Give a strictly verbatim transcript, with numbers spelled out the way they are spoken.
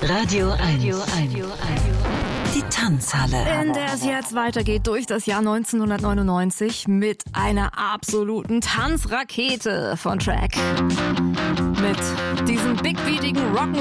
Radio eins. Die Tanzhalle. In der es jetzt weitergeht durch das Jahr neunzehnhundertneunundneunzig mit einer absoluten Tanzrakete von Track. Mit diesem bigbeatigen Rock'n'Roll